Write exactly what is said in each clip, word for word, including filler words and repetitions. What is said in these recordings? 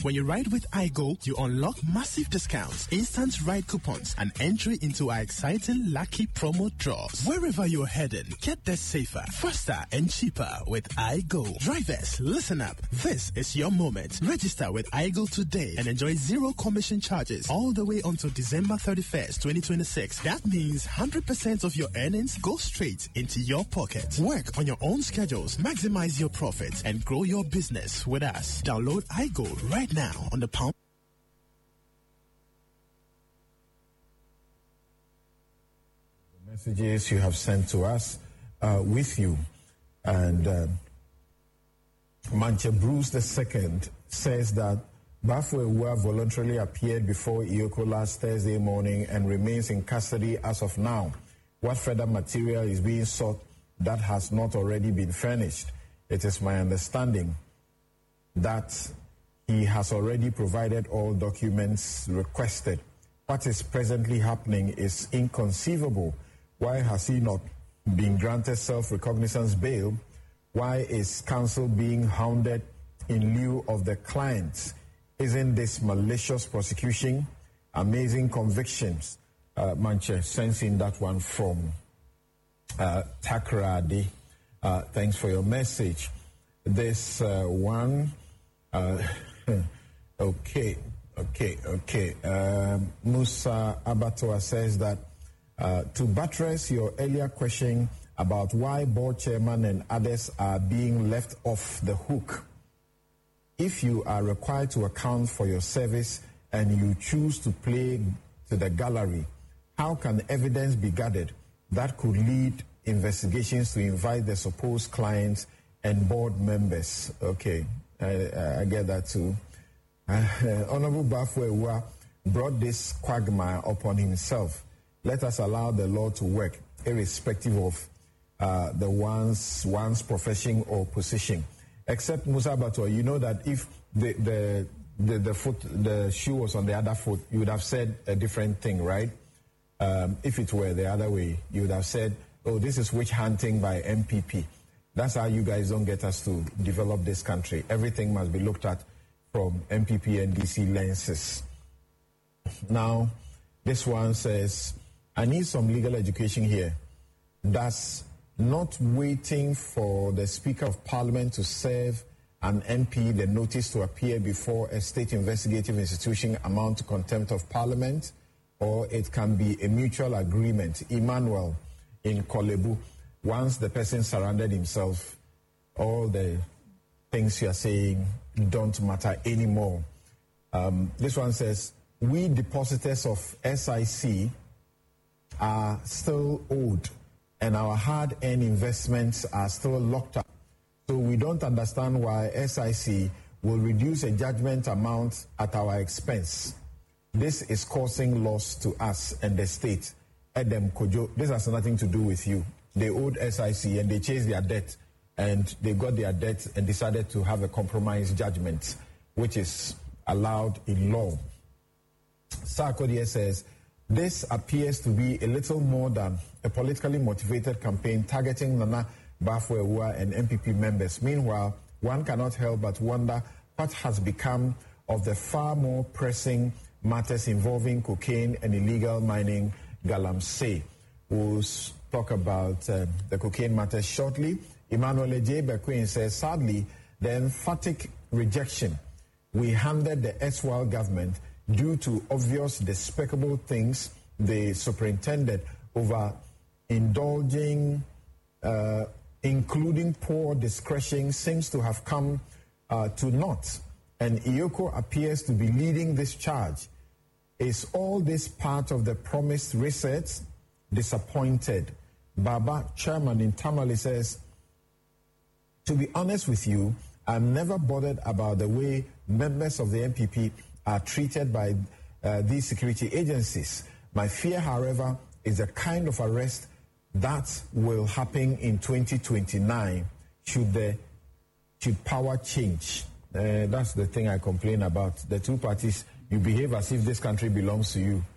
When you ride with iGo, you unlock massive discounts, instant ride coupons, and entry into our exciting lucky promo draws. Wherever you're heading, get there safer, faster, and cheaper with iGo. Drivers, listen up. This is your moment. Register with iGo today and enjoy zero commission charges all the way until December thirty-first, twenty twenty-six. That means one hundred percent of your earnings go straight into your pocket. Work on your own schedules, maximize your profits, and grow your business with us. Download iGo right now on the Palm. The messages you have sent to us uh, with you. And uh, Manche Bruce the Second says that Bafo voluntarily appeared before Iyoko last Thursday morning and remains in custody as of now. What further material is being sought that has not already been furnished? It is my understanding that he has already provided all documents requested. What is presently happening is inconceivable. Why has he not been granted self-recognizance bail? Why is counsel being hounded in lieu of the clients? Isn't this malicious prosecution? Amazing convictions. Uh, Manche, sensing that one from uh, Takradi. Uh, thanks for your message. This uh, one... Uh, okay, okay, okay. Uh, Musa Abatoa says that uh, to buttress your earlier question about why board chairman and others are being left off the hook, if you are required to account for your service and you choose to play to the gallery, how can evidence be gathered that could lead investigations to invite the supposed clients and board members? Okay. I, I get that too. Uh, Honorable Bafo brought this quagmire upon himself. Let us allow the law to work, irrespective of uh, the one's one's profession or position. Except Musa Bato, you know that if the, the the the foot the shoe was on the other foot, you would have said a different thing, right? Um, if it were the other way, you would have said, "Oh, this is witch hunting by M P P." That's how you guys don't get us to develop this country. Everything must be looked at from M P P and D C lenses. Now, this one says, I need some legal education here. Does not waiting for the Speaker of Parliament to serve an M P the notice to appear before a state investigative institution amount to contempt of Parliament? Or it can be a mutual agreement. Emmanuel in Kolebu. Once the person surrendered himself, all the things you are saying don't matter anymore. Um, this one says, we depositors of S I C are still owed and our hard-earned investments are still locked up. So we don't understand why S I C will reduce a judgment amount at our expense. This is causing loss to us and the state. Edem Kojo, this has nothing to do with you. They owed S I C and they chased their debt and they got their debt and decided to have a compromise judgment, which is allowed in law. Sarkodie says, this appears to be a little more than a politically motivated campaign targeting Nana Bafo-Awuah and M P P members. Meanwhile, one cannot help but wonder what has become of the far more pressing matters involving cocaine and illegal mining, Galamsey. We'll talk about uh, the cocaine matter shortly. Emmanuel J. Bequin says, sadly, the emphatic rejection we handed the Eswal government due to obvious despicable things they superintended over indulging, uh, including poor discretion, seems to have come uh, to naught. And Iyoko appears to be leading this charge. Is all this part of the promised research? Disappointed. Baba, chairman in Tamale, says, to be honest with you, I'm never bothered about the way members of the M P P are treated by uh, these security agencies. My fear, however, is the kind of arrest that will happen in twenty twenty-nine should the should power change. Uh, that's the thing I complain about. The two parties, you behave as if this country belongs to you.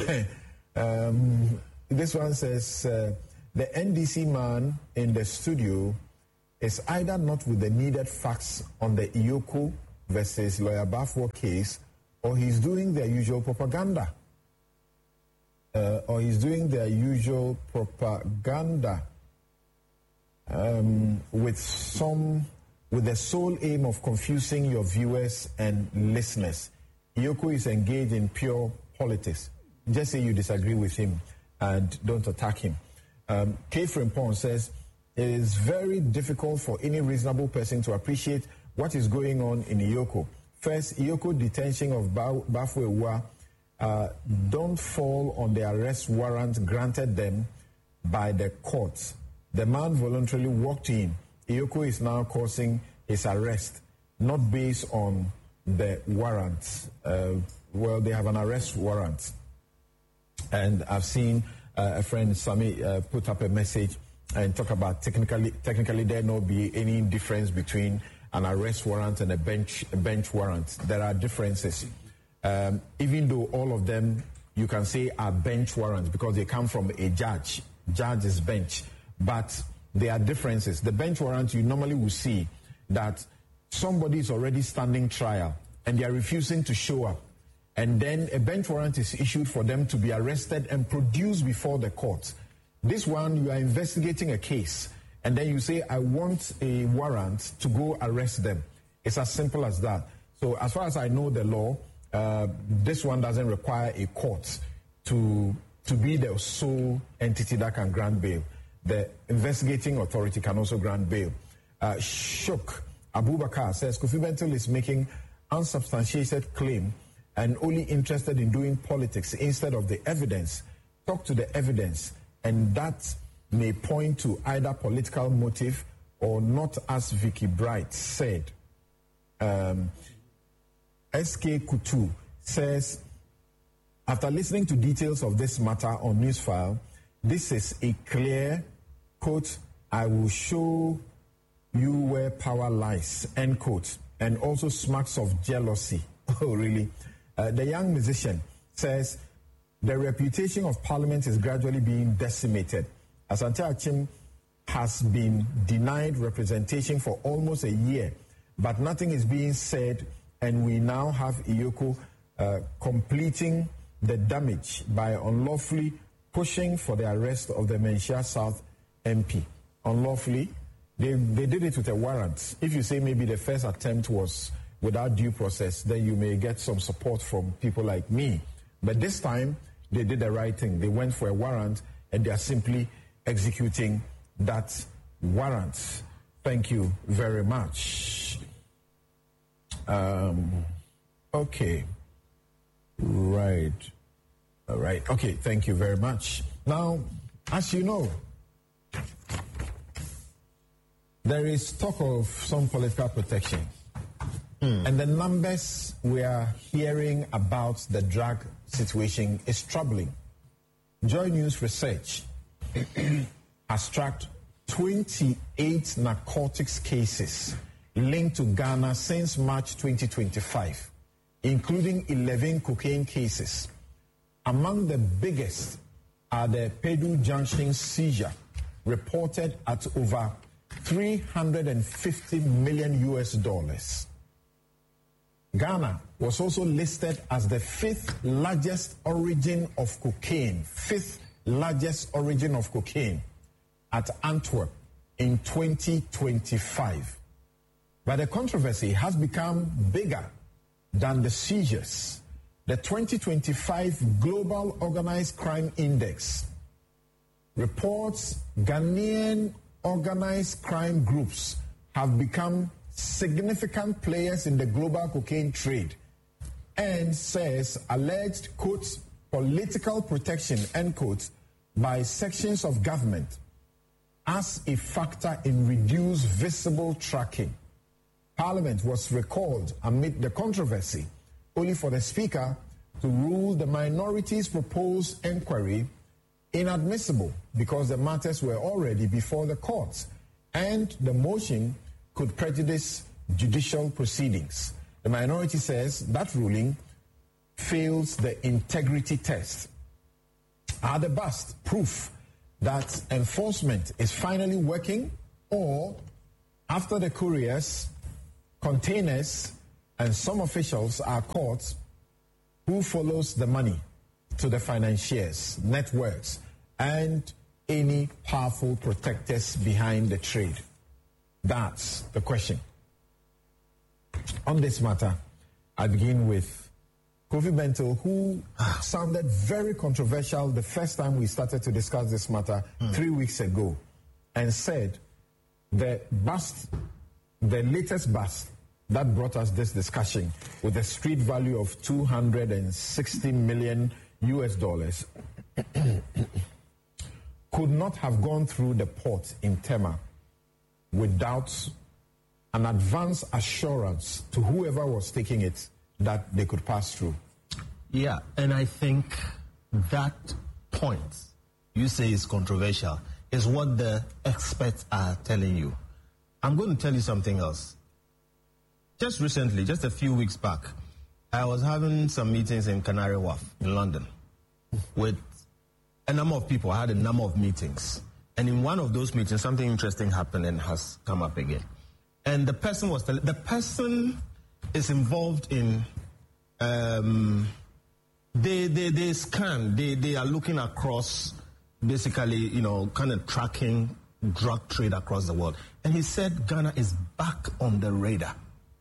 um, this one says, uh, the N D C man in the studio is either not with the needed facts on the Iyoko versus Lawyer Bafo case, or he's doing their usual propaganda. Uh, or he's doing their usual propaganda um, with some, with the sole aim of confusing your viewers and listeners. Iyoko is engaged in pure politics. Just say you disagree with him and don't attack him. Um, K. Frimpong says, it is very difficult for any reasonable person to appreciate what is going on in Iyoko. First, Iyoko detention of Bafo Awuah uh, don't fall on the arrest warrant granted them by the courts. The man voluntarily walked in. Iyoko is now causing his arrest, not based on the warrant. Uh, well, they have an arrest warrant. And I've seen uh, a friend, Sami, uh, put up a message and talk about technically, technically there not be any difference between an arrest warrant and a bench, a bench warrant. There are differences. Um, even though all of them, you can say, are bench warrants because they come from a judge. Judge is bench. But there are differences. The bench warrant, you normally will see that somebody is already standing trial and they are refusing to show up. And then a bench warrant is issued for them to be arrested and produced before the court. This one, you are investigating a case, and then you say, I want a warrant to go arrest them. It's as simple as that. So as far as I know the law, uh, this one doesn't require a court to, to be the sole entity that can grant bail. The investigating authority can also grant bail. Uh, Shuk Abubakar says, Kofi Bentil is making unsubstantiated claim and only interested in doing politics instead of the evidence. Talk to the evidence. And that may point to either political motive or not, as Vicky Bright said. Um, S K Kutu says, after listening to details of this matter on Newsfile, this is a clear, quote, I will show you where power lies, end quote, and also smacks of jealousy. Oh, really? Uh, the young musician says, the reputation of Parliament is gradually being decimated. Asante Achim has been denied representation for almost a year, but nothing is being said, and we now have Iyoko uh, completing the damage by unlawfully pushing for the arrest of the Menchia South M P. Unlawfully, they, they did it with a warrant. If you say maybe the first attempt was without due process, then you may get some support from people like me. But this time, they did the right thing. They went for a warrant, and they are simply executing that warrant. Thank you very much. Um, okay. Right. All right. Okay, thank you very much. Now, as you know, there is talk of some political protection. Mm. And the numbers we are hearing about the drug situation is troubling. Joy News Research has tracked twenty-eight narcotics cases linked to Ghana since March twenty twenty-five, including eleven cocaine cases. Among the biggest are the Pedu Junction seizure, reported at over three hundred fifty million U S dollars. Ghana was also listed as the fifth largest origin of cocaine, fifth largest origin of cocaine at Antwerp in twenty twenty-five. But the controversy has become bigger than the seizures. The twenty twenty-five Global Organized Crime Index reports Ghanaian organized crime groups have become significant players in the global cocaine trade, and says alleged, quote, political protection, end quote, by sections of government as a factor in reduced visible tracking. Parliament was recalled amid the controversy, only for the Speaker to rule the minority's proposed inquiry inadmissible because the matters were already before the courts, and the motion could prejudice judicial proceedings. The minority says that ruling fails the integrity test. Are the bust proof that enforcement is finally working, or after the couriers, containers, and some officials are caught, who follows the money to the financiers, networks, and any powerful protectors behind the trade? That's the question. On this matter, I begin with Kofi Bentil, who sounded very controversial the first time we started to discuss this matter mm. three weeks ago, and said the bust, the latest bust that brought us this discussion with a street value of two hundred sixty million U S dollars could not have gone through the port in Tema without an advance assurance to whoever was taking it that they could pass through. Yeah, and I think that point you say is controversial is what the experts are telling you. I'm going to tell you something else. Just recently, just a few weeks back, I was having some meetings in Canary Wharf in London with a number of people. I had a number of meetings. And in one of those meetings, something interesting happened and has come up again. And the person was telling, the person is involved in, um, they, they, they scan, they, they are looking across, basically, you know, kind of tracking drug trade across the world. And he said Ghana is back on the radar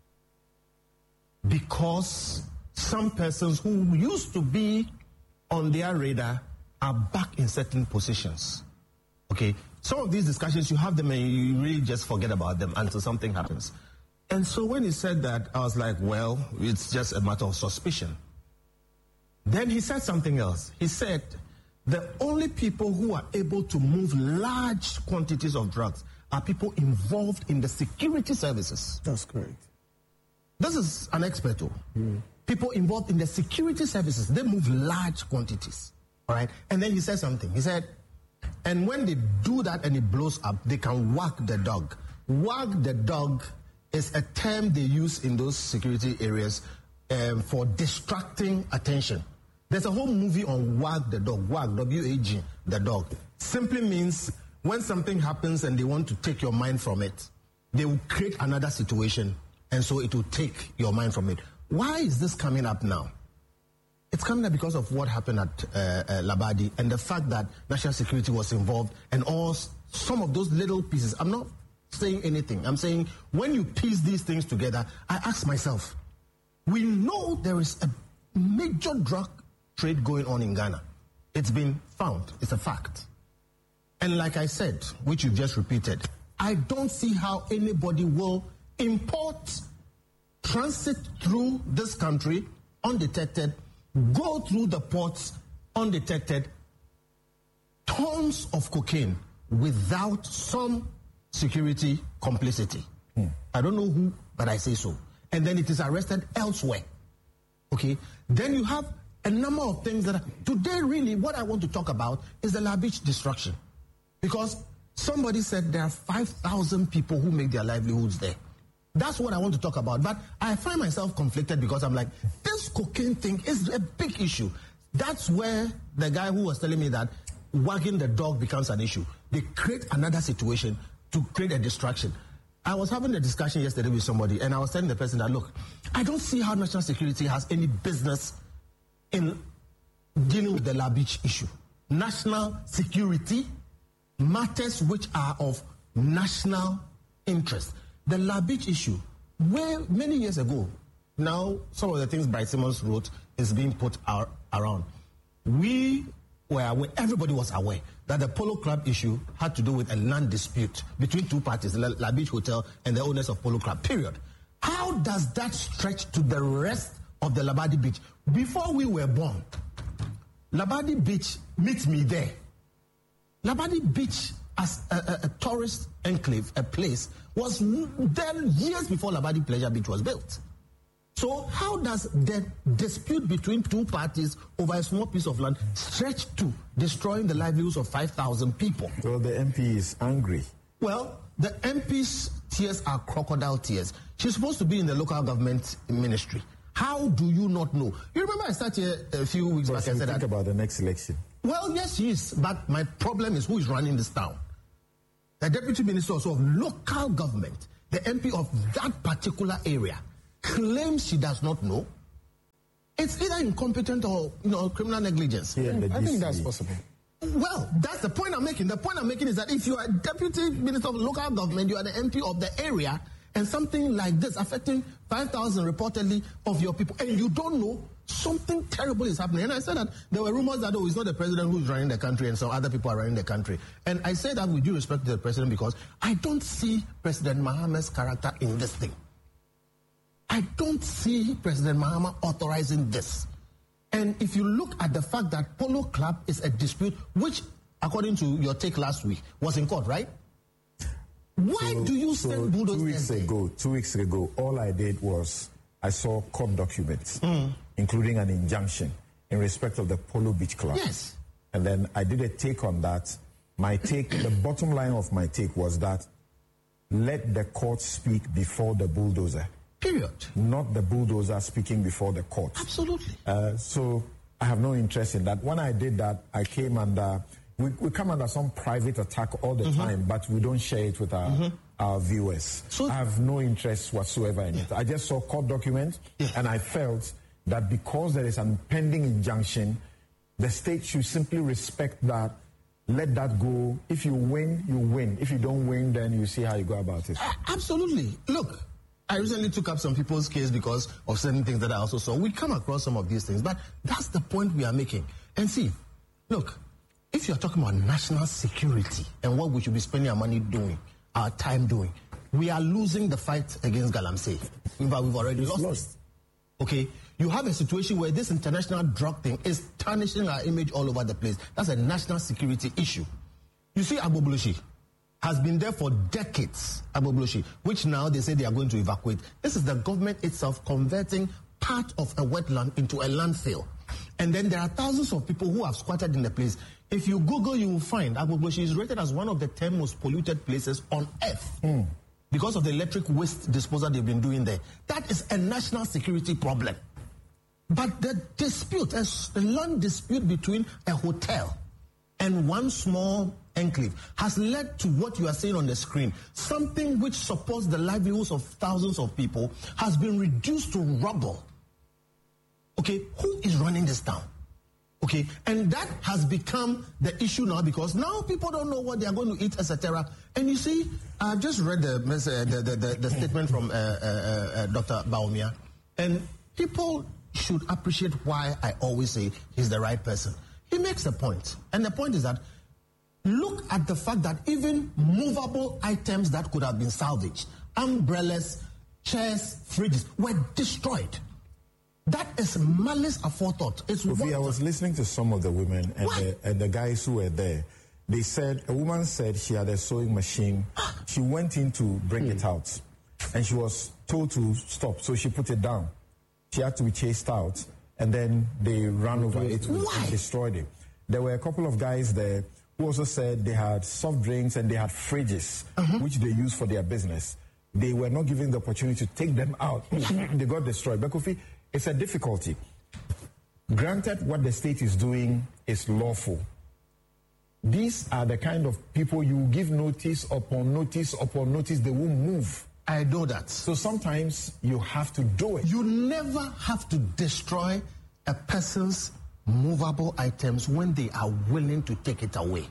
because some persons who used to be on their radar are back in certain positions. Okay, some of these discussions, you have them and you really just forget about them until something happens. And so when he said that, I was like, well, it's just a matter of suspicion. Then he said something else. He said, the only people who are able to move large quantities of drugs are people involved in the security services. That's correct. This is an expert. Mm. People involved in the security services, they move large quantities. All right? And then he said something. He said, and when they do that and it blows up, they can whack the dog. Whack the dog is a term they use in those security areas um, for distracting attention. There's a whole movie on wag the dog, wag, W A G, the dog. Simply means when something happens and they want to take your mind from it, they will create another situation, and so it will take your mind from it. Why is this coming up now? It's coming up because of what happened at uh, uh, Labadi and the fact that national security was involved and all some of those little pieces. I'm not saying anything. I'm saying when you piece these things together, I ask myself, we know there is a major drug trade going on in Ghana. It's been found. It's a fact. And like I said, which you just repeated, I don't see how anybody will import, transit through this country undetected, go through the ports undetected, tons of cocaine without some security complicity. Hmm. I don't know who, but I say so. And then it is arrested elsewhere. Okay? Then you have a number of things that are, today really what I want to talk about is the La Beach destruction. Because somebody said there are five thousand people who make their livelihoods there. That's what I want to talk about. But I find myself conflicted because I'm like, this cocaine thing is a big issue. That's where the guy who was telling me that wagging the dog becomes an issue. They create another situation to create a distraction. I was having a discussion yesterday with somebody, and I was telling the person that, look, I don't see how national security has any business in dealing with the La Beach issue. National security matters which are of national interest. The La Beach issue, where many years ago, now some of the things Bright Simmons wrote is being put out, around. We were aware, everybody was aware that the Polo Club issue had to do with a land dispute between two parties, the La Beach Hotel and the owners of Polo Club, period. How does that stretch to the rest of the Labadi Beach? Before we were born, Labadi Beach, meet me there. Labadi Beach as a, a, a tourist enclave, a place, was there years before Labadi Pleasure Beach was built. So how does the dispute between two parties over a small piece of land stretch to destroying the livelihoods of five thousand people? Well, the M P is angry. Well, the M P's tears are crocodile tears. She's supposed to be in the local government ministry. How do you not know? You remember I started here a few weeks but back and said think that. about the next election. Well, yes, she is. But my problem is who is running this town. The deputy minister also of local government, the M P of that particular area. claims she does not know, it's either incompetent or, you know, criminal negligence. Yeah, I think that's possible. Well, that's the point I'm making. The point I'm making is that if you are Deputy Minister of Local Government, you are the M P of the area, and something like this affecting five thousand reportedly of your people, and you don't know, something terrible is happening. And I said that there were rumors that, oh, it's not the president who's running the country and some other people are running the country. And I say that with due respect to the president because I don't see President Mahama's character in this thing. I don't see President Mahama authorizing this. And if you look at the fact that Polo Club is a dispute, which, according to your take last week, was in court, right? Why so, do you so send bulldozers? Two weeks ago, two weeks ago, all I did was I saw court documents, mm. including an injunction in respect of the Polo Beach Club. Yes. And then I did a take on that. My take, the bottom line of my take was that let the court speak before the bulldozer. Period. Not the bulldozer speaking before the court. Absolutely. Uh, so I have no interest in that. When I did that, I came under, we, we come under some private attack all the mm-hmm. time, but we don't share it with our, mm-hmm. our viewers. So I have no interest whatsoever in yeah. it. I just saw court documents, yeah. and I felt that because there is an pending injunction, the state should simply respect that, let that go. If you win, you win. If you don't win, then you see how you go about it. Uh, absolutely. Look, I recently took up some people's case because of certain things that I also saw. We come across some of these things, but that's the point we are making. And see, look, if you're talking about national security and what we should be spending our money doing, our time doing, we are losing the fight against Galamsey. In fact, we've already lost, lost it. Okay? You have a situation where this international drug thing is tarnishing our image all over the place. That's a national security issue. You see Agbogbloshie has been there for decades, Agbogbloshie, which now they say they are going to evacuate. This is the government itself converting part of a wetland into a landfill. And then there are thousands of people who have squatted in the place. If you Google, you will find Agbogbloshie is rated as one of the ten most polluted places on earth mm. because of the electric waste disposal they've been doing there. That is a national security problem. But the dispute, a long dispute between a hotel and one small enclave has led to what you are saying on the screen. Something which supports the livelihoods of thousands of people has been reduced to rubble. Okay, who is running this town? Okay, and that has become the issue now because now people don't know what they are going to eat, et cetera. And you see, I just read the uh, the, the, the, the statement from uh, uh, uh, Doctor Bawumia, and people should appreciate why I always say he's the right person. He makes a point, and the point is that look at the fact that even movable items that could have been salvaged, umbrellas, chairs, fridges, were destroyed. That is malice aforethought. It's Sophie, I was listening to some of the women and the, and the guys who were there. They said, a woman said she had a sewing machine. She went in to bring mm. it out, and she was told to stop, so she put it down. She had to be chased out, and then they ran over it and destroyed it. There were a couple of guys there who also said they had soft drinks and they had fridges, uh-huh. which they used for their business. They were not given the opportunity to take them out. They got destroyed. But Kofi, it's a difficulty. Granted, what the state is doing is lawful. These are the kind of people you give notice upon notice upon notice, they won't move. I know that. So sometimes you have to do it. You never have to destroy a person's movable items when they are willing to take it away.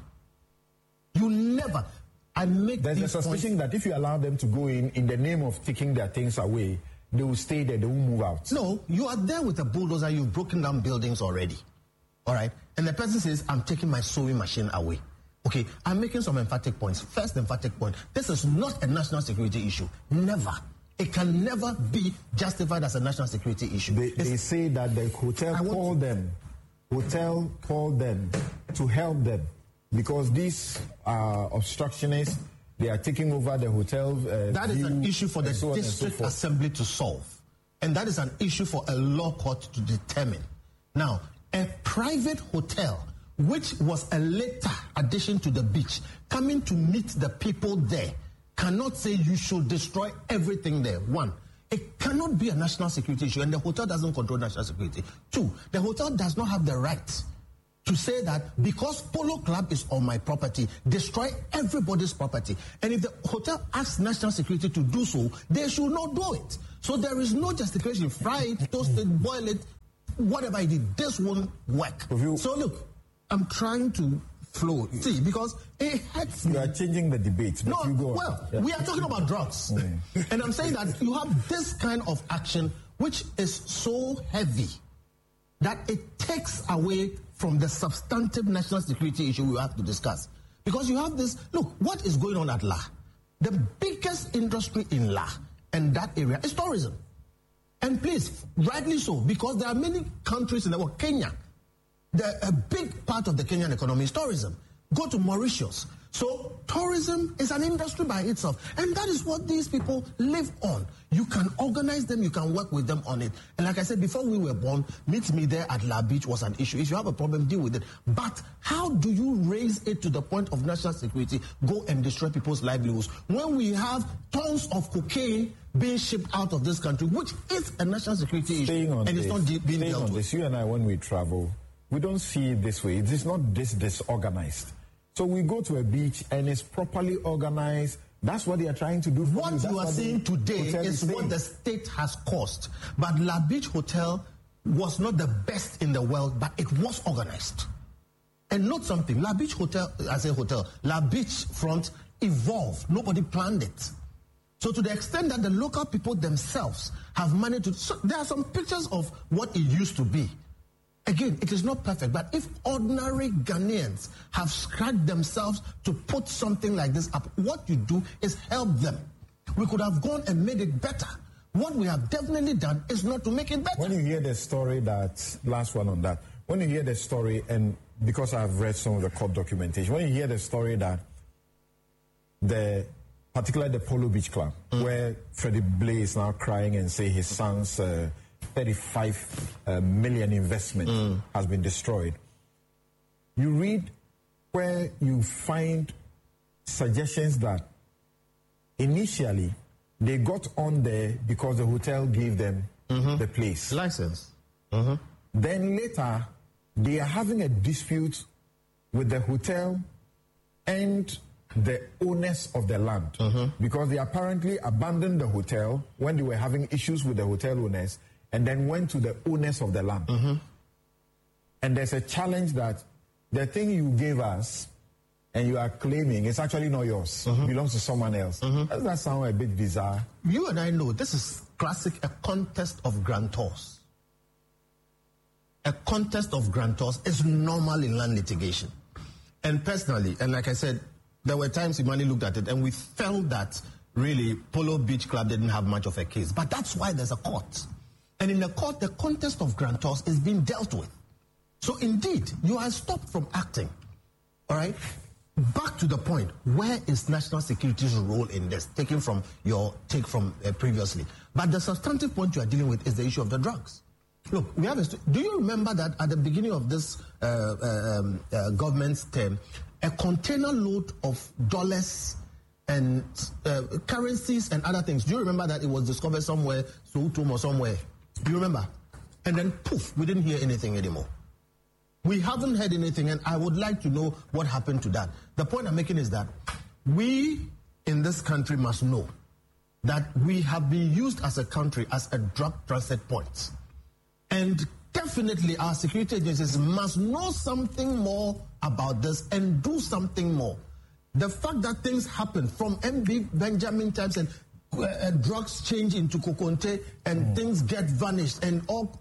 You never. I make There's a these suspicion points. that if you allow them to go in in the name of taking their things away, they will stay there, they won't move out. No, you are there with a bulldozer, you've broken down buildings already. All right? And the person says, I'm taking my sewing machine away. Okay, I'm making some emphatic points. First emphatic point, this is not a national security issue. Never. It can never be justified as a national security issue. They, they say that the hotel called them, hotel called them to help them because these uh, obstructionists, they are taking over the hotel. Uh, that is an issue for the so district so assembly to solve. And that is an issue for a law court to determine. Now, a private hotel, which was a later addition to the beach, coming to meet the people there, cannot say you should destroy everything there. One, it cannot be a national security issue, and the hotel doesn't control national security. Two, the hotel does not have the right to say that because Polo Club is on my property, destroy everybody's property. And if the hotel asks national security to do so, they should not do it. So there is no justification. Fry it, toast it, boil it, whatever I did, this won't work. You, so look, I'm trying to flow. See, because it hurts me. You are changing the debate. No, you go well, yeah. we are talking about drugs. Mm. And I'm saying that you have this kind of action which is so heavy that it takes away from the substantive national security issue we have to discuss. Because you have this, look, what is going on at La? The biggest industry in La and that area is tourism. And please, rightly so, because there are many countries in the world, Kenya, the, a big part of the Kenyan economy is tourism. Go to Mauritius. So tourism is an industry by itself. And that is what these people live on. You can organize them, you can work with them on it. And like I said, before we were born, meet me there at La Beach was an issue. If you have a problem, deal with it. But how do you raise it to the point of national security, go and destroy people's livelihoods, when we have tons of cocaine being shipped out of this country, which is a national security Staying issue, on and this, it's not de- being staying dealt on with. This, you and I, when we travel, we don't see it this way. It is not this disorganized. So we go to a beach and it's properly organized. That's what they are trying to do. For what you, you are saying today is, is what saying. the state has caused. But La Beach Hotel was not the best in the world, but it was organized. And note something, La Beach Hotel, as a hotel, La Beach front evolved. Nobody planned it. So to the extent that the local people themselves have managed to, so there are some pictures of what it used to be. Again, it is not perfect, but if ordinary Ghanaians have scratched themselves to put something like this up, what you do is help them. We could have gone and made it better. What we have definitely done is not to make it better. When you hear the story that, last one on that, when you hear the story, and because I've read some of the court documentation, when you hear the story that the, particularly the Polo Beach Club, mm. where Freddie Blay is now crying and say his son's uh, thirty-five uh, million investment mm. has been destroyed. You read where you find suggestions that initially they got on there because the hotel gave them mm-hmm. the place. License. Mm-hmm. Then later, they are having a dispute with the hotel and the owners of the land mm-hmm. because they apparently abandoned the hotel when they were having issues with the hotel owners and then went to the owners of the land. Mm-hmm. And there's a challenge that the thing you gave us and you are claiming is actually not yours. Mm-hmm. It belongs to someone else. Mm-hmm. Does that sound a bit bizarre? You and I know this is classic, a contest of grantors. A contest of grantors is normal in land litigation. And personally, and like I said, there were times Imani looked at it and we felt that really Polo Beach Club didn't have much of a case. But that's why there's a court. And in the court, the contest of grantors is being dealt with. So indeed, you are stopped from acting. All right? Back to the point, where is national security's role in this? Taken from your take from uh, previously. But the substantive point you are dealing with is the issue of the drugs. Look, we have a, do you remember that at the beginning of this uh, uh, um, uh, government's term, a container load of dollars and uh, currencies and other things, do you remember that it was discovered somewhere, Soutum or somewhere? Do you remember? And then poof, we didn't hear anything anymore. We haven't heard anything, and I would like to know what happened to that. The point I'm making is that we in this country must know that we have been used as a country as a drug transit point. And definitely our security agencies must know something more about this and do something more. The fact that things happen from M B Benjamin times and uh, drugs change into Kokonte and mm. things get vanished and all,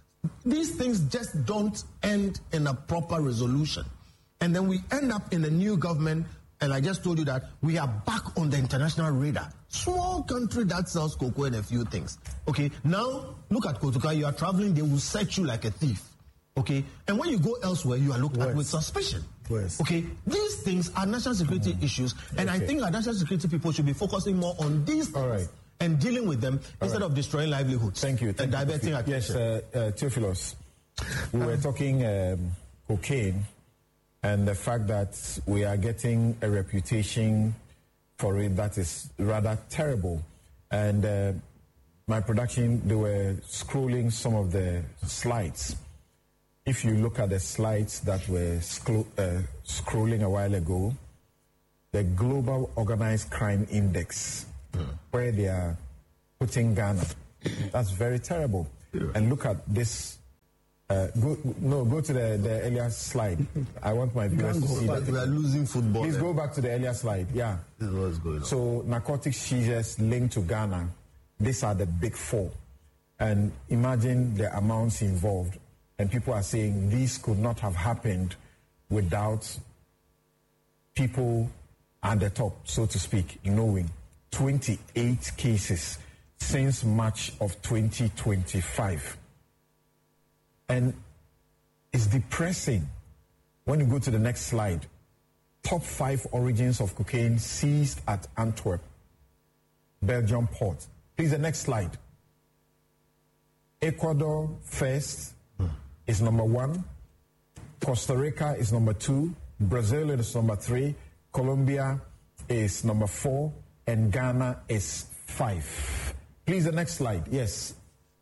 these things just don't end in a proper resolution. And then we end up in a new government, and I just told you that we are back on the international radar. Small country that sells cocoa and a few things. Okay, now look at Kotoka, you are traveling, they will search you like a thief. Okay, and when you go elsewhere, you are looked West. at with suspicion. West. Okay, these things are national security mm. issues, and okay. I think our national security people should be focusing more on these things. All right. And dealing with them All instead right. of destroying livelihoods. Thank you. Thank and you. diverting attention. Yes, uh, uh, Theophilus, we were talking um, cocaine and the fact that we are getting a reputation for it that is rather terrible. And uh, my production, they were scrolling some of the slides. if you look at the slides that were scro- uh, scrolling a while ago, the Global Organized Crime Index, mm. where they are putting Ghana, that's very terrible. Yeah. And look at this. Uh, go, no, go to the, the earlier slide. I want my viewers to see that. We are losing football. Please go back to the earlier slide. Yeah. This is what's going on. So narcotic seizures linked to Ghana, these are the big four. And imagine the amounts involved. And people are saying these could not have happened without people at the top, so to speak, knowing twenty-eight cases since March of twenty twenty-five. And it's depressing when you go to the next slide. Top five origins of cocaine seized at Antwerp, Belgium port. Please, the next slide. Ecuador first is number one. Costa Rica is number two. Brazil is number three. Colombia is number four. And Ghana is five. Please, the next slide. Yes.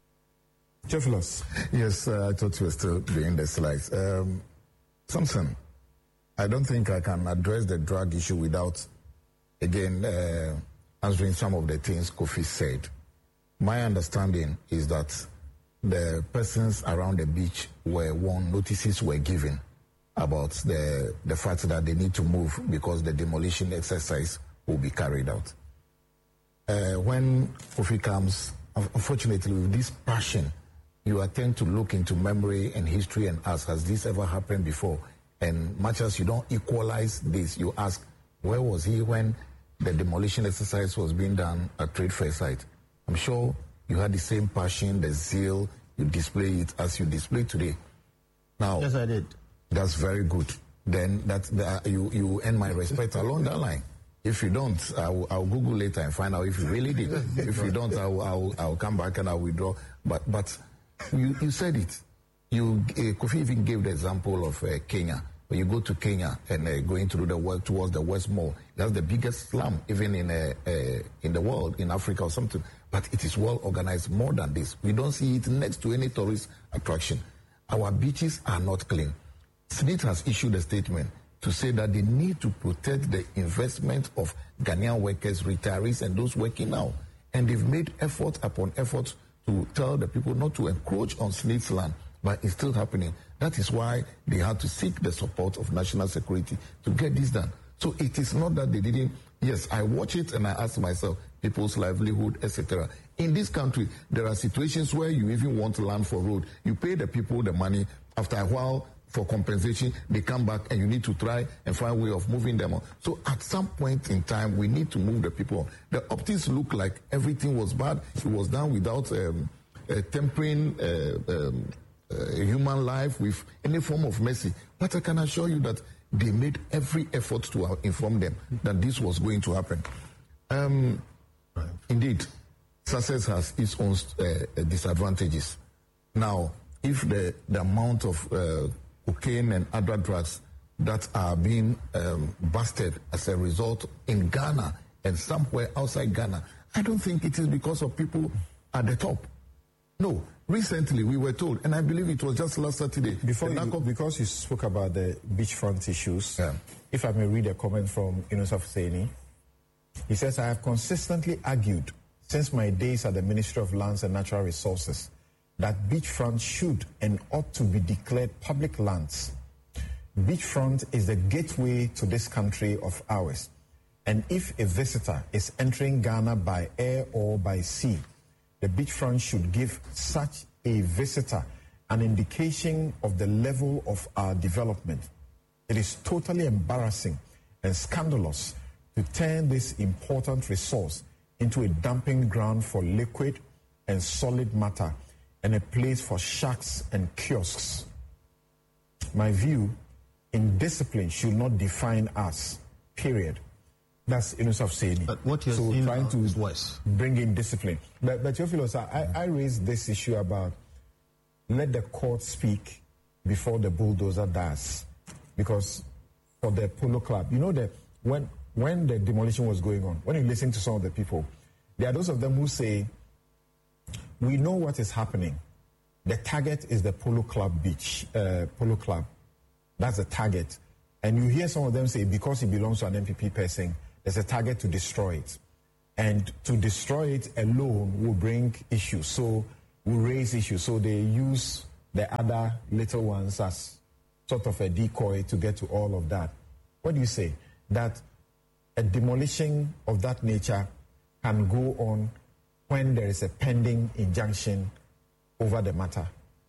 Theophilus. Yes, uh, I thought you were still doing the slides. Um, Samson, I don't think I can address the drug issue without, again, uh, answering some of the things Kofi said. My understanding is that the persons around the beach were warned, notices were given about the, the fact that they need to move because the demolition exercise will be carried out. Uh, when Kofi comes, unfortunately, with this passion, you attempt to look into memory and history and ask, has this ever happened before? And much as you don't equalize this, you ask, where was he when the demolition exercise was being done at Trade Fair site? I'm sure you had the same passion, the zeal, you display it as you display today. Now, yes, I did. That's very good. Then that, that you you earn my respect along that line. If you don't, I'll, I'll Google later and find out if you really did. If you don't, I'll, I'll I'll come back and I'll withdraw. But but you you said it. You uh, Kofi even gave the example of uh, Kenya. When you go to Kenya and uh, going through the world towards the West Mall, that's the biggest slum even in uh, uh, in the world, in Africa or something. But it is well organized more than this. We don't see it next to any tourist attraction. Our beaches are not clean. SNIT has issued a statement to say that they need to protect the investment of Ghanaian workers, retirees, and those working now. And they've made effort upon effort to tell the people not to encroach on SNIT's land, but it's still happening. That is why they had to seek the support of national security to get this done. So it is not that they didn't. Yes, I watch it and I ask myself, people's livelihood, et cetera. In this country, there are situations where you even want land for road. You pay the people the money. After a while, for compensation, they come back and you need to try and find a way of moving them on. So at some point in time, we need to move the people on. The optics look like everything was bad. It was done without um, uh, tempering uh, um, uh, human life with any form of mercy. But I can assure you that they made every effort to uh, inform them that this was going to happen. Um, right. Indeed, success has its own uh, disadvantages. Now, if the, the amount of uh, cocaine and other drugs that are being um, busted as a result in Ghana and somewhere outside Ghana, I don't think it is because of people at the top. No. Recently, we were told, and I believe it was just last Saturday. Before you, because you spoke about the beachfront issues, yeah. If I may read a comment from Yunus Hussaini. He says, I have consistently argued since my days at the Ministry of Lands and Natural Resources that beachfront should and ought to be declared public lands. Beachfront is the gateway to this country of ours. And if a visitor is entering Ghana by air or by sea, the beachfront should give such a visitor an indication of the level of our development. It is totally embarrassing and scandalous to turn this important resource into a dumping ground for liquid and solid matter and a place for sharks and kiosks. My view, indiscipline should not define us, period. That's Yunus Hussaini. But what you're so saying trying to is worse. Bring in discipline. But, but Theophilus, I, I raised this issue about let the court speak before the bulldozer does. Because for the Polo Club, you know that when, when the demolition was going on, when you listen to some of the people, there are those of them who say, we know what is happening, the target is the Polo Club beach, uh, Polo Club. That's the target. And you hear some of them say because it belongs to an N P P person, there's a target to destroy it. And to destroy it alone will bring issues. So will raise issues. So they use the other little ones as sort of a decoy to get to all of that. What do you say? That a demolition of that nature can go on when there is a pending injunction over the matter?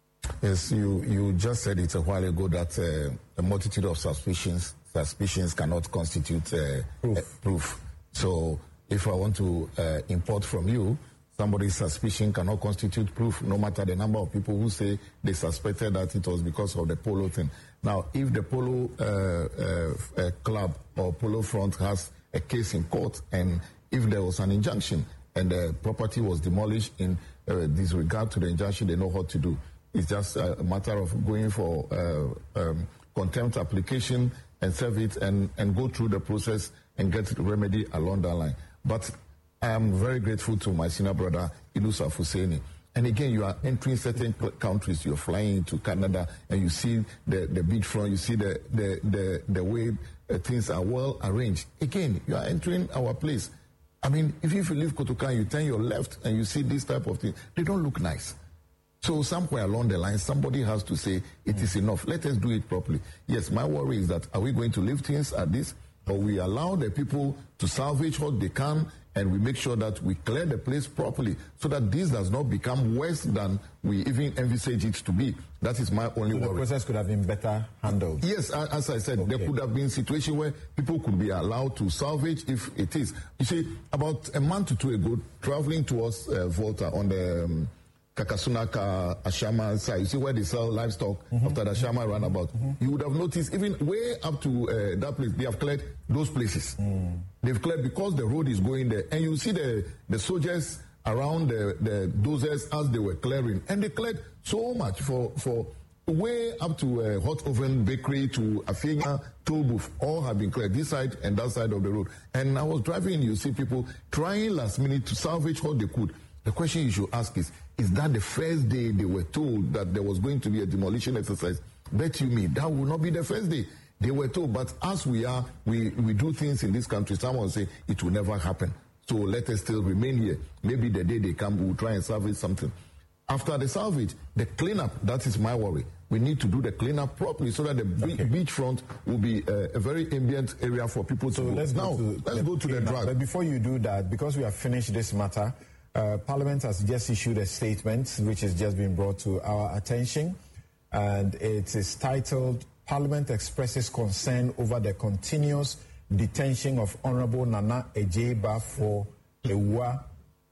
Yes, you, you just said it a while ago that uh, a multitude of suspicions suspicions cannot constitute uh, proof. Uh, proof. So if I want to uh, import from you, somebody's suspicion cannot constitute proof, no matter the number of people who say they suspected that it was because of the polo thing. Now, if the polo uh, uh, uh, club or polo front has a case in court, and if there was an injunction and the property was demolished in uh, disregard to the injunction, they know what to do. It's just a matter of going for uh, um, contempt application and serve it and, and go through the process and get remedy along that line. But I am very grateful to my senior brother, Idus Afuseni. And again, you are entering certain countries, you're flying into Canada, and you see the, the beachfront, you see the, the, the, the way uh, things are well arranged. Again, you are entering our place. I mean, if you leave Kotokan, you turn your left and you see this type of thing, they don't look nice. So somewhere along the line, somebody has to say, it mm. is enough. Let us do it properly. Yes, my worry is that, are we going to leave things at this? Or we allow the people to salvage what they can, and we make sure that we clear the place properly so that this does not become worse than we even envisage it to be. That is my only so worry. The process could have been better handled. Yes, as I said, okay. There could have been a situation where people could be allowed to salvage if it is. You see, about a month or two ago, traveling towards uh, Volta on the um, Kakasunaka Ashama side, you see where they sell livestock mm-hmm. after the Ashama mm-hmm. roundabout. Mm-hmm. You would have noticed even way up to uh, that place, they have cleared those places. Mm. They've cleared because the road is going there. And you see the, the soldiers around the, the dozers as they were clearing. And they cleared so much for, for way up to uh, Hot Oven Bakery to Afenya Toll Booth. All have been cleared, this side and that side of the road. And I was driving, you see people trying last minute to salvage what they could. The question you should ask is, is that the first day they were told that there was going to be a demolition exercise? Bet you me, that will not be the first day. They were told, but as we are, we, we do things in this country, someone will say it will never happen. So let us still remain here. Maybe the day they come, we'll try and salvage something. After the salvage, the cleanup, that is my worry. We need to do the cleanup properly so that the okay. beachfront will be a, a very ambient area for people so to go. Let's now, go to let's the go to the drug. But before you do that, because we have finished this matter, Uh, Parliament has just issued a statement which has just been brought to our attention, and it is titled, Parliament expresses concern over the continuous detention of Honorable Nana Ejei-Bafo Ewuah,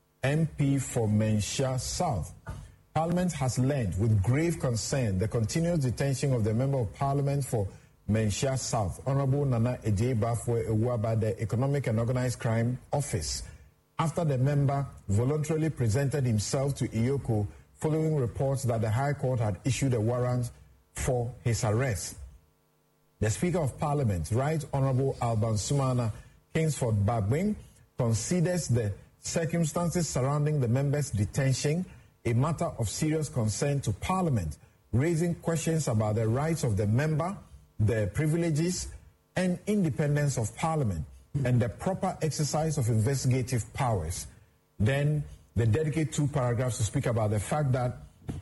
M P for Menchia South. Parliament has learned with grave concern the continuous detention of the Member of Parliament for Menchia South, Honorable Nana Ejei-Bafo Ewuah, by the Economic and Organized Crime Office, after the member voluntarily presented himself to I O C O following reports that the High Court had issued a warrant for his arrest. The Speaker of Parliament, Right Honorable Alban Sumana Kingsford Babwing, considers the circumstances surrounding the member's detention a matter of serious concern to Parliament, raising questions about the rights of the member, the privileges and independence of Parliament, and the proper exercise of investigative powers. Then they dedicate two paragraphs to speak about the fact that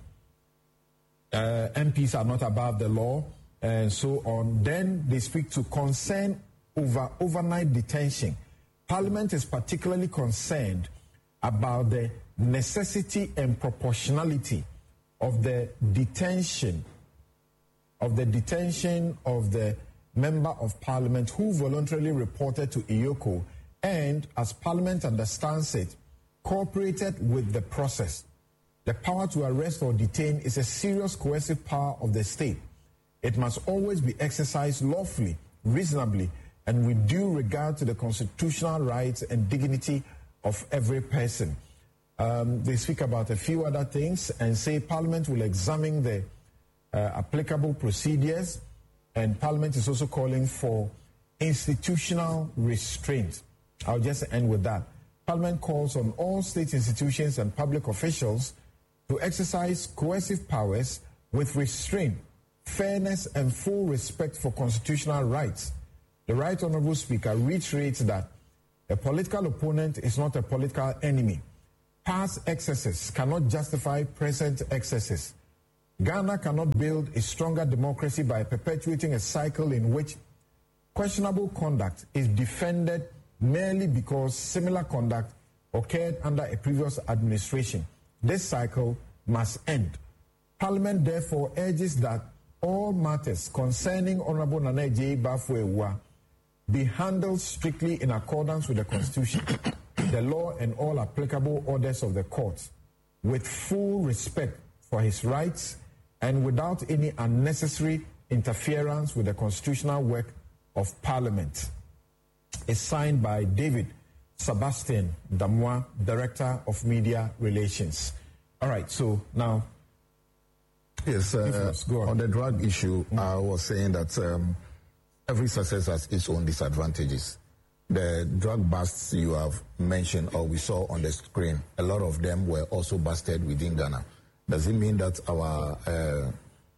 uh, M Ps are not above the law and so on. Then they speak to concern over overnight detention. Parliament is particularly concerned about the necessity and proportionality of the detention of the detention of the Member of Parliament who voluntarily reported to I O C O and, as Parliament understands it, cooperated with the process. The power to arrest or detain is a serious coercive power of the state. It must always be exercised lawfully, reasonably, and with due regard to the constitutional rights and dignity of every person. Um, they speak about a few other things and say Parliament will examine the uh, applicable procedures, and Parliament is also calling for institutional restraint. I'll just end with that. Parliament calls on all state institutions and public officials to exercise coercive powers with restraint, fairness, and full respect for constitutional rights. The Right Honourable Speaker reiterates that a political opponent is not a political enemy. Past excesses cannot justify present excesses. Ghana cannot build a stronger democracy by perpetuating a cycle in which questionable conduct is defended merely because similar conduct occurred under a previous administration. This cycle must end. Parliament therefore urges that all matters concerning Honourable Nana Agyei Bafo-Awuah be handled strictly in accordance with the Constitution, the law, and all applicable orders of the courts, with full respect for his rights and without any unnecessary interference with the constitutional work of Parliament. It's signed by David Sebastian Damwa, Director of Media Relations. All right, so now... Yes, uh, on. on the drug issue, mm-hmm. I was saying that um, every success has its own disadvantages. The drug busts you have mentioned or we saw on the screen, a lot of them were also busted within Ghana. Does it mean that our uh,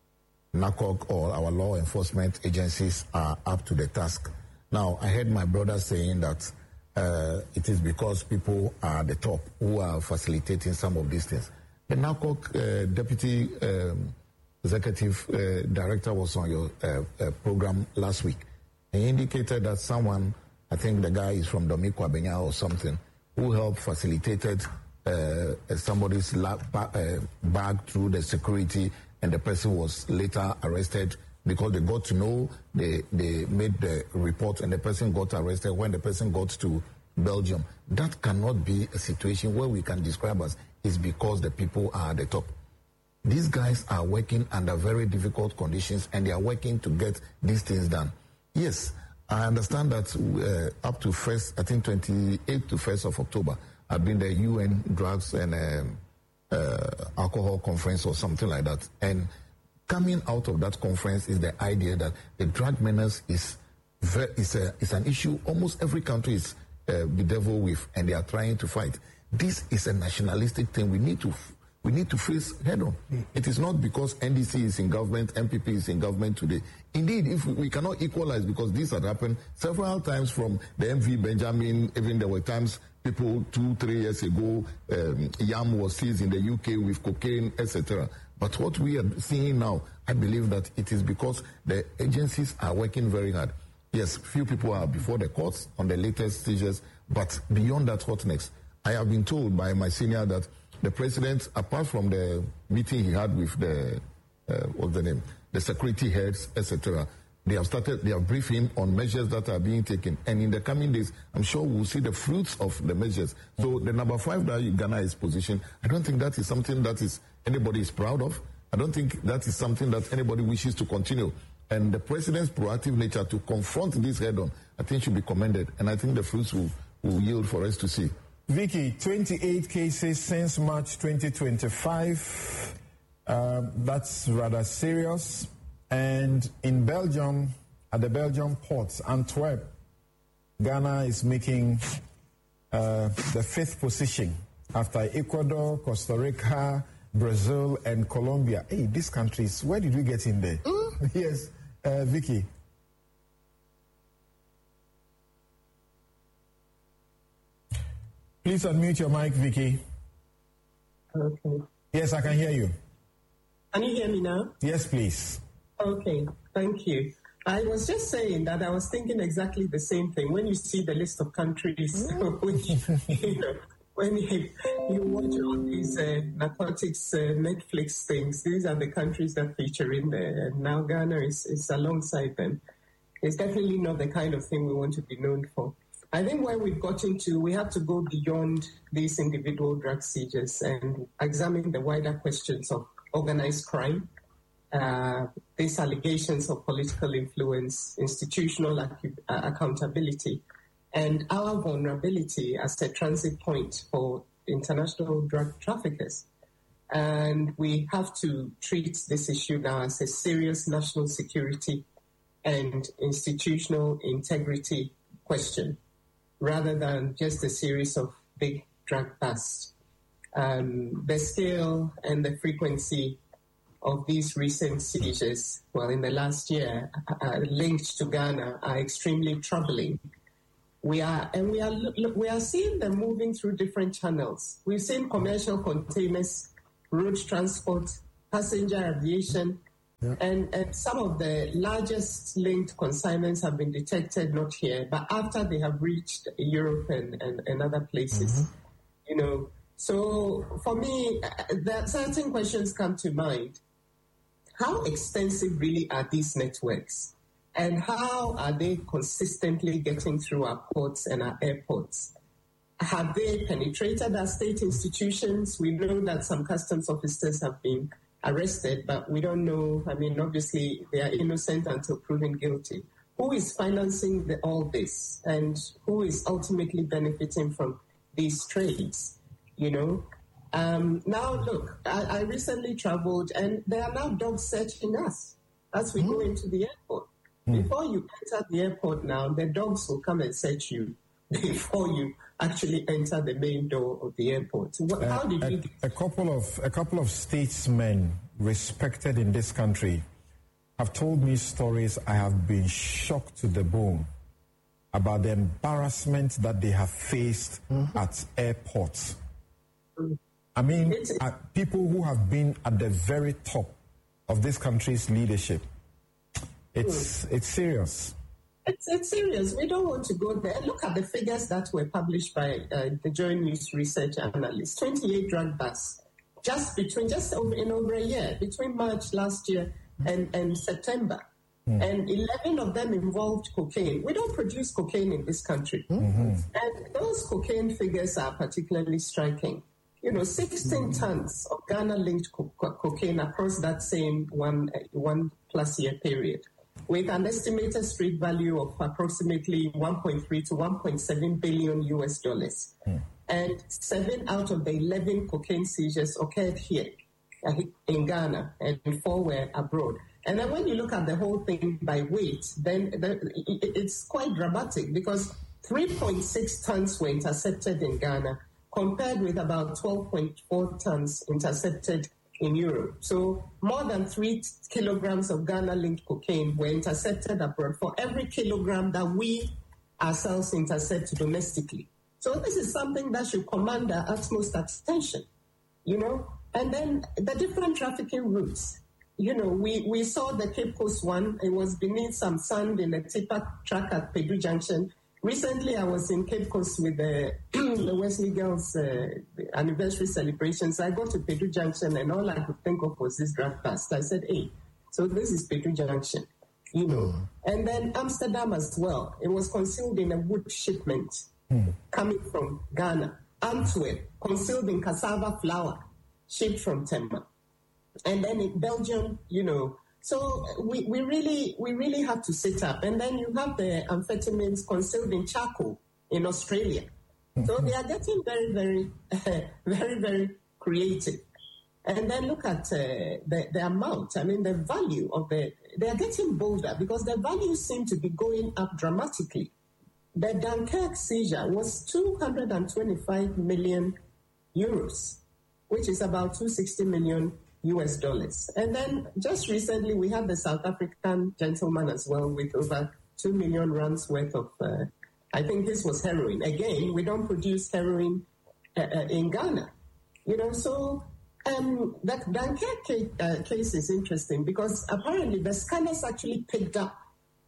NACOC or our law enforcement agencies are up to the task? Now, I heard my brother saying that uh, it is because people are at the top who are facilitating some of these things. The NACOC uh, Deputy um, Executive uh, Director was on your uh, uh, program last week. He indicated that someone, I think the guy is from Domi Kwabenya or something, who helped facilitated uh, somebody's lab, uh, bag through the security, and the person was later arrested because they got to know, they, they made the report, and the person got arrested when the person got to Belgium. That cannot be a situation where we can describe as is because the people are at the top. These guys are working under very difficult conditions, and they are working to get these things done. Yes, I understand that uh, up to first, I think twenty-eighth to first of October, I've been the U N Drugs and um, uh, Alcohol Conference or something like that. And coming out of that conference is the idea that the drug menace is very, is, a, is an issue almost every country is uh, bedeviled with, and they are trying to fight. This is a nationalistic thing we need to we need to face head on. Mm. It is not because N D C is in government, M P P is in government today. Indeed, if we, we cannot equalize, because this had happened several times from the M V Benjamin, even there were times people two, three years ago, um, Yam was seized in the U K with cocaine, et cetera. But what we are seeing now, I believe that it is because the agencies are working very hard. Yes, few people are before the courts on the latest stages, but beyond that, what next? I have been told by my senior that the president, apart from the meeting he had with the, uh, what's the name, the security heads, et cetera, they have started, they have briefed him on measures that are being taken. And in the coming days, I'm sure we'll see the fruits of the measures. So the number five that Ghana is positioned, I don't think that is something that is anybody is proud of. I don't think that is something that anybody wishes to continue. And the president's proactive nature to confront this head on, I think should be commended. And I think the fruits will, will yield for us to see. Vicky, twenty-eight cases since March twenty twenty-five. Um, that's rather serious. And in Belgium, at the Belgium ports, Antwerp, Ghana is making uh, the fifth position after Ecuador, Costa Rica, Brazil, and Colombia. Hey, these countries, where did we get in there? Mm. Yes, uh, Vicky. Please unmute your mic, Vicky. Okay. Yes, I can hear you. Can you hear me now? Yes, please. Okay, thank you. I was just saying that I was thinking exactly the same thing. When you see the list of countries, which, you know, when you, you watch all these uh, narcotics uh, Netflix things, these are the countries that feature in there. And now Ghana is, is alongside them. It's definitely not the kind of thing we want to be known for. I think where we've gotten to, we have to go beyond these individual drug seizures and examine the wider questions of organized crime, uh, these allegations of political influence, institutional ac- uh, accountability, and our vulnerability as a transit point for international drug traffickers. And we have to treat this issue now as a serious national security and institutional integrity question, rather than just a series of big drug busts. um, the scale and the frequency of these recent seizures, well, in the last year, uh, linked to Ghana, are extremely troubling. We are, and we are, we are seeing them moving through different channels. We've seen commercial containers, road transport, passenger aviation, yeah. and, and some of the largest linked consignments have been detected, not here, but after they have reached Europe and, and, and other places. Mm-hmm. You know, so for me, there certain questions come to mind. How extensive really are these networks? And how are they consistently getting through our ports and our airports? Have they penetrated our state institutions? We know that some customs officers have been arrested, but we don't know. I mean, obviously, they are innocent until proven guilty. Who is financing the, all this? And who is ultimately benefiting from these trades? You know? Um, now, look, I, I recently traveled, and there are now dogs searching us as we mm. go into the airport. Mm. Before you enter the airport now, the dogs will come and search you before you actually enter the main door of the airport. What, uh, how did a, you do? A couple of a couple of statesmen respected in this country have told me stories I have been shocked to the bone about the embarrassment that they have faced mm-hmm. at airports. Mm. I mean, uh, people who have been at the very top of this country's leadership. It's mm. it's serious. It's, it's serious. We don't want to go there. Look at the figures that were published by uh, the Joy News research analysts. twenty-eight drug busts just between just over in over a year, between March last year and, and September. Mm. And eleven of them involved cocaine. We don't produce cocaine in this country. Mm-hmm. And those cocaine figures are particularly striking. You know, sixteen mm. tons of Ghana-linked co- co- cocaine across that same one one plus year period, with an estimated street value of approximately one point three to one point seven billion U S dollars. Mm. And seven out of the eleven cocaine seizures occurred here uh, in Ghana, and four were abroad. And then when you look at the whole thing by weight, then the, it, it's quite dramatic, because three point six tons were intercepted in Ghana, compared with about twelve point four tons intercepted in Europe. So more than three kilograms of Ghana-linked cocaine were intercepted abroad for every kilogram that we ourselves intercept domestically. So this is something that should command our utmost attention, you know. And then the different trafficking routes. You know, we, we saw the Cape Coast one. It was beneath some sand in a tipper track at Pedu Junction. Recently, I was in Cape Coast with the, the Wesley Girls uh, anniversary celebrations. I got to Pedu Junction, and all I could think of was this drug bust. I said, hey, so this is Pedu Junction, you know. Mm. And then Amsterdam as well. It was concealed in a wood shipment mm. coming from Ghana. Antwerp, concealed in cassava flour, shipped from Tema. And then in Belgium, you know. So we, we really we really have to sit up. And then you have the amphetamines concealed in charcoal in Australia. So they are getting very, very, very, very creative. And then look at uh, the, the amount, I mean, the value of the, they are getting bolder because the values seem to be going up dramatically. The Dunkirk seizure was two hundred twenty-five million euros, which is about two hundred sixty million U S dollars. And then just recently we had the South African gentleman as well with over two million rands worth of, uh, I think this was heroin. Again, we don't produce heroin uh, uh, in Ghana. You know, so um, that Dunkirk case, uh, case is interesting because apparently the scanners actually picked up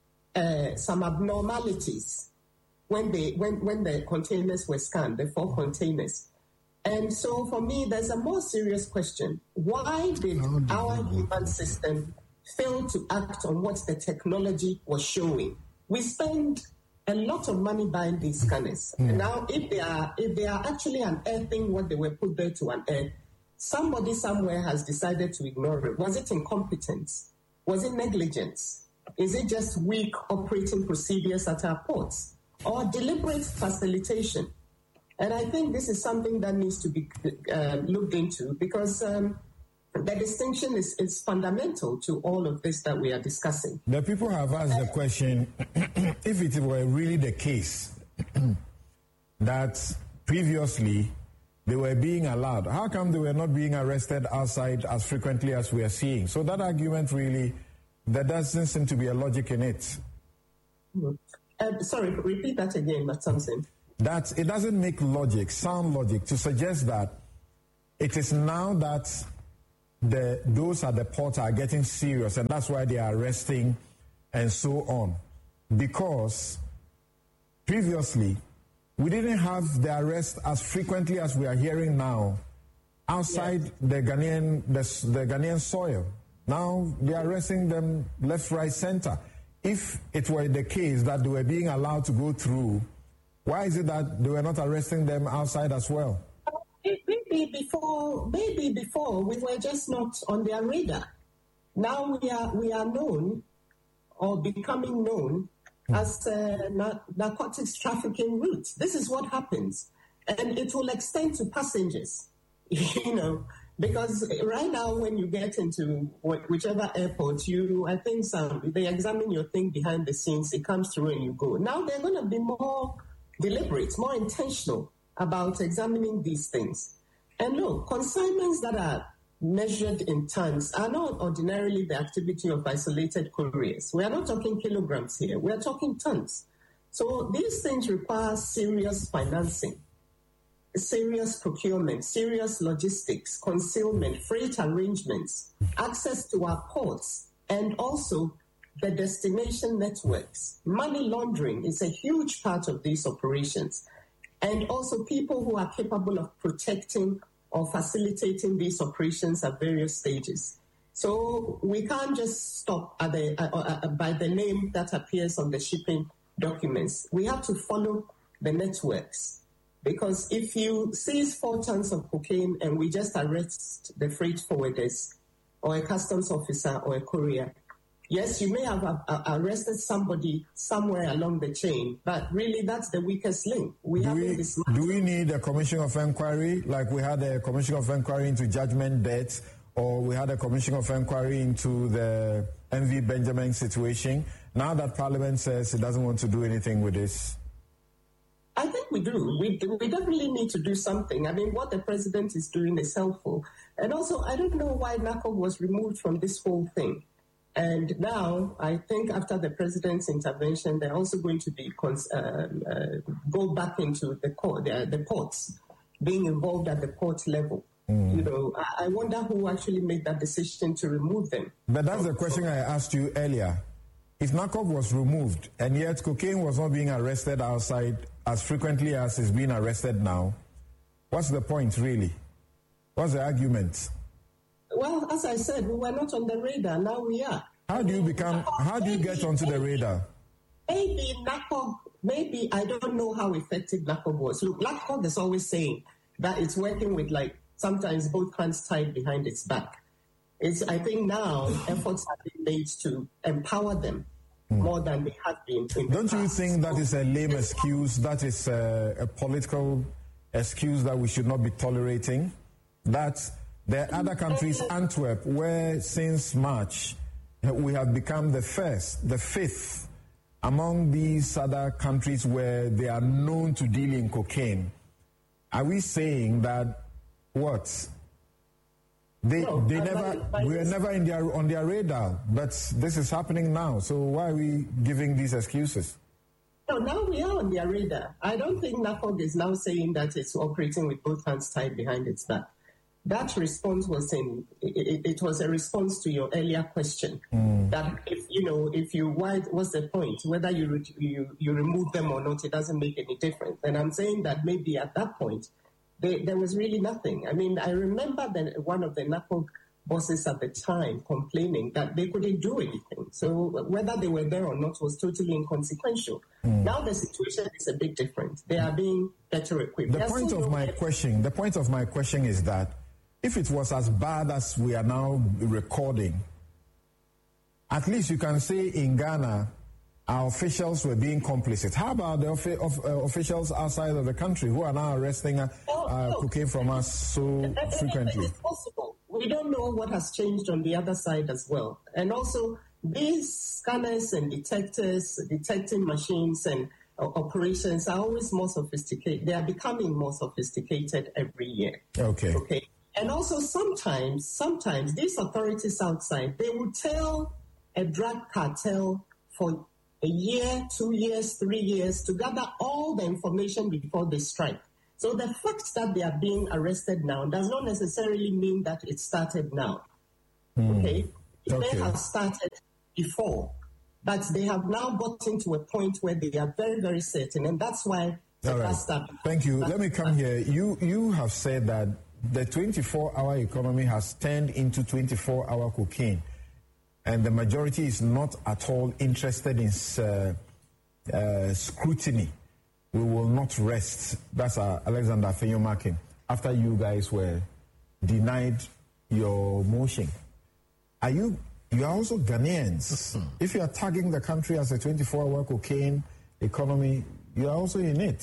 uh, some abnormalities when they when, when the containers were scanned, the four containers. And so for me, there's a more serious question. Why did our human system fail to act on what the technology was showing? We spend a lot of money buying these scanners. Mm. Now, if they are if they are actually unearthing what they were put there to unearth, somebody somewhere has decided to ignore it. Was it incompetence? Was it negligence? Is it just weak operating procedures at our ports? Or deliberate facilitation? And I think this is something that needs to be uh, looked into because um, the distinction is, is fundamental to all of this that we are discussing. The people have asked the question, if it were really the case that previously they were being allowed. How come they were not being arrested outside as frequently as we are seeing? So that argument really, there doesn't seem to be a logic in it. Mm-hmm. Uh, sorry, repeat that again, Matt Thompson. That it doesn't make logic, sound logic, to suggest that it is now that the those at the port are getting serious, and that's why they are arresting and so on. Because previously, we didn't have the arrest as frequently as we are hearing now outside yes. the Ghanaian the, the Ghanaian soil. Now they are arresting them left, right, center. If it were the case that they were being allowed to go through, why is it that they were not arresting them outside as well? Maybe before, maybe before we were just not on their radar. Now we are we are known or becoming known as uh, na- narcotics trafficking routes. This is what happens, and it will extend to passengers. You know, because right now when you get into whichever airport, you I think some they examine your thing behind the scenes. It comes through and you go. Now they're going to be more deliberate, more intentional about examining these things. And look, consignments that are measured in tons are not ordinarily the activity of isolated couriers. We are not talking kilograms here. We are talking tons. So these things require serious financing, serious procurement, serious logistics, concealment, freight arrangements, access to our ports, and also the destination networks. Money laundering is a huge part of these operations. And also people who are capable of protecting or facilitating these operations at various stages. So we can't just stop at the, uh, uh, by the name that appears on the shipping documents. We have to follow the networks. Because if you seize four tons of cocaine and we just arrest the freight forwarders or a customs officer or a courier, yes, you may have uh, arrested somebody somewhere along the chain, but really that's the weakest link. We do, we, do we need a commission of inquiry, like we had a commission of inquiry into judgment debts, or we had a commission of inquiry into the M V Benjamin situation? Now that Parliament says it doesn't want to do anything with this. I think we do. We, we definitely need to do something. I mean, what the president is doing is helpful. And also, I don't know why NACOG was removed from this whole thing. And now, I think after the president's intervention, they're also going to be cons- uh, uh, go back into the court, the, the ports, being involved at the port level. Mm. You know, I, I wonder who actually made that decision to remove them. But that's the question I asked you earlier. If NACOG was removed and yet cocaine was not being arrested outside as frequently as it's being arrested now, what's the point really? What's the argument? Well, as I said, we were not on the radar. Now we are. How do you become? How do you get onto the radar? Maybe NACOG. Maybe I don't know how effective NACOG was. Look, NACOG is always saying that it's working with like sometimes both hands tied behind its back. It's. I think now efforts have been made to empower them mm. more than they have been. Don't you think that is a lame excuse? That is a, a political excuse that we should not be tolerating? That. There are other countries, Antwerp, where since March we have become the first, the fifth among these other countries where they are known to deal in cocaine. Are we saying that what? They no, they never we are never in their on their radar, but this is happening now. So why are we giving these excuses? No, now we are on their radar. I don't think NACOG is now saying that it's operating with both hands tied behind its back. That response was in, it, it was a response to your earlier question mm. that if, you know, if you, why, what's the point? Whether you, you, you remove them or not, it doesn't make any difference. And I'm saying that maybe at that point, they, there was really nothing. I mean, I remember that one of the NACOG bosses at the time complaining that they couldn't do anything. So whether they were there or not was totally inconsequential. Mm. Now the situation is a bit different. They are being better equipped. The point of my question, the point of my question is that if it was as bad as we are now recording, at least you can say in Ghana, our officials were being complicit. How about the of, of, uh, officials outside of the country who are now arresting uh, oh, uh, cocaine from us so frequently? It's possible. We don't know what has changed on the other side as well. And also, these scanners and detectors, detecting machines and operations are always more sophisticated. They are becoming more sophisticated every year. Okay. Okay. And also sometimes, sometimes these authorities outside, they will tell a drug cartel for a year, two years, three years to gather all the information before they strike. So the fact that they are being arrested now does not necessarily mean that it started now. Mm. Okay? It okay. may have started before, but they have now gotten to a point where they are very, very certain, and that's why the all right. Thank you. Let me come here. You you have said that the twenty-four hour economy has turned into twenty-four hour cocaine, and the majority is not at all interested in uh, uh, scrutiny. We will not rest. That's uh, Alexander Afenyo-Markin. After you guys were denied your motion, are you? You are also Ghanaians. Mm-hmm. If you are tagging the country as a twenty-four hour cocaine economy, you are also in it.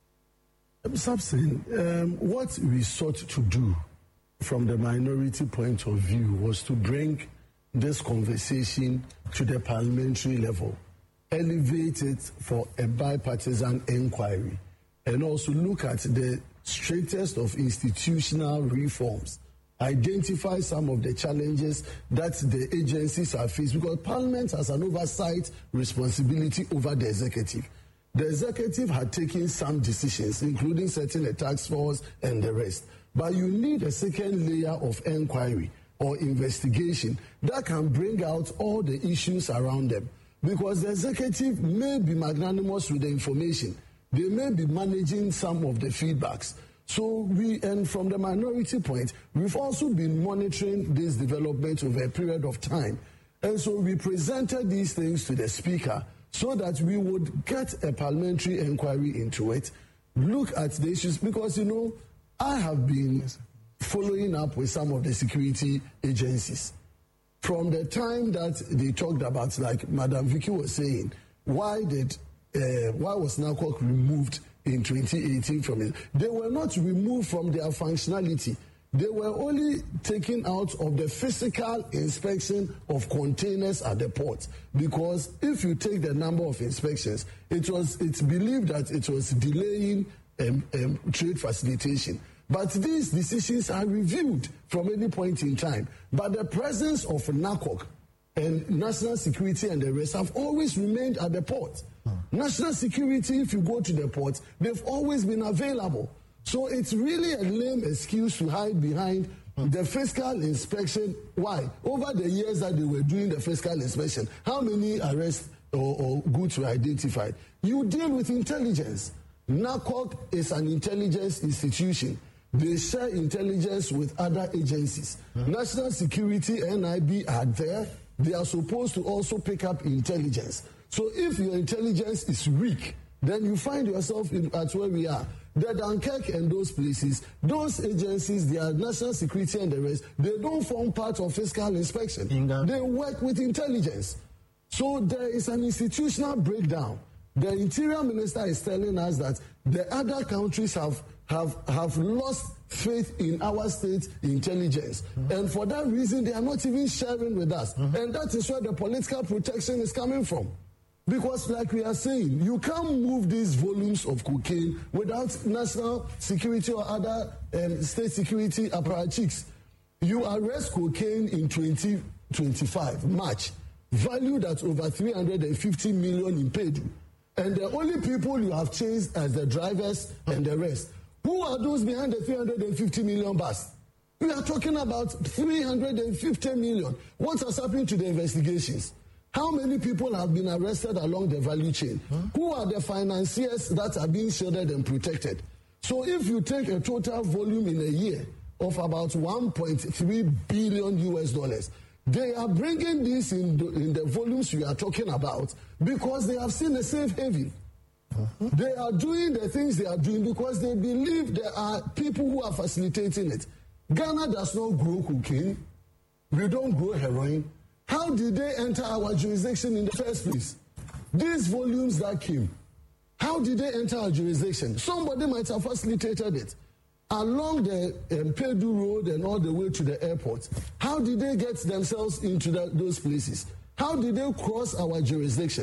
Samson, um, what we sought to do from the minority point of view was to bring this conversation to the parliamentary level, elevate it for a bipartisan inquiry, and also look at the strictest of institutional reforms, identify some of the challenges that the agencies are faced, because Parliament has an oversight responsibility over the executive. The executive had taken some decisions, including setting a task force and the rest. But you need a second layer of inquiry or investigation that can bring out all the issues around them. Because the executive may be magnanimous with the information. They may be managing some of the feedbacks. So we, and from the minority point, we've also been monitoring this development over a period of time. And so we presented these things to the Speaker so that we would get a parliamentary inquiry into it, look at the issues, because, you know, I have been following up with some of the security agencies. From the time that they talked about, like Madam Vicky was saying, why did, uh, why was NACOC removed in twenty eighteen from it? They were not removed from their functionality. They were only taken out of the physical inspection of containers at the port. Because if you take the number of inspections, it was it's believed that it was delaying um, um, trade facilitation. But these decisions are reviewed from any point in time. But the presence of NACOC and national security and the rest have always remained at the port. Hmm. National security, if you go to the port, they've always been available. So it's really a lame excuse to hide behind hmm. the fiscal inspection. Why? Over the years that they were doing the fiscal inspection, how many arrests or, or goods were identified? You deal with intelligence. NACOC is an intelligence institution. They share intelligence with other agencies. Mm-hmm. National Security, N I B are there. They are supposed to also pick up intelligence. So if your intelligence is weak, then you find yourself in, at where we are. The Dunkirk and those places, those agencies, they are national security and the rest, they don't form part of fiscal inspection. Inga. They work with intelligence. So there is an institutional breakdown. The Interior Minister is telling us that the other countries have have, have lost faith in our state intelligence. Mm-hmm. And for that reason, they are not even sharing with us. Mm-hmm. And that is where the political protection is coming from. Because like we are saying, you can't move these volumes of cocaine without national security or other um, state security apparatchiks. You arrest cocaine in twenty twenty-five, March, valued at over three hundred fifty million in Pedu. And the only people you have chased as the drivers and the rest. Who are those behind the three hundred fifty million bus? We are talking about three hundred fifty million. What has happened to the investigations? How many people have been arrested along the value chain? Huh? Who are the financiers that are being shielded and protected? So if you take a total volume in a year of about one point three billion U S dollars, they are bringing this in the, in the volumes we are talking about because they have seen a safe haven. Uh-huh. They are doing the things they are doing because they believe there are people who are facilitating it. Ghana does not grow cocaine. We don't grow heroin. How did they enter our jurisdiction in the first place? These volumes that came, how did they enter our jurisdiction? Somebody might have facilitated it. Along the um, Pedu Road and all the way to the airport, how did they get themselves into the, those places? How did they cross our jurisdiction?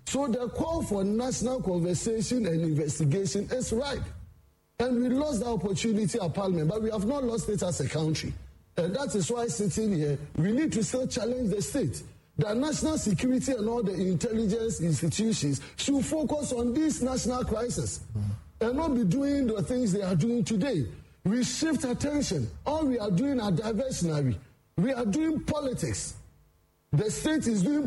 So the call for national conversation and investigation is right. And we lost the opportunity at Parliament, but we have not lost it as a country. And that is why sitting here, we need to still challenge the state. The national security and all the intelligence institutions should focus on this national crisis and not be doing the things they are doing today. We shift attention. All we are doing are diversionary. We are doing politics. The state is doing